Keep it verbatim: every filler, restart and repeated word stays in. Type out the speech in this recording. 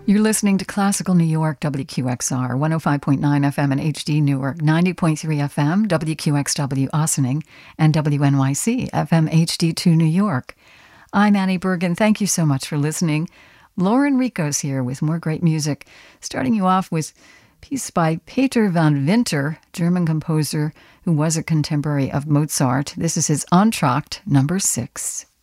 You're listening to Classical New York, W Q X R, one oh five point nine F M and H D Newark, ninety point three F M, W Q X W Ossining, and W N Y C, F M H D two New York. I'm Annie Bergen. Thank you so much for listening. Lauren Ricos here with more great music, starting you off with a piece by Peter van Winter, German composer who was a contemporary of Mozart. This is his Entr'acte number six.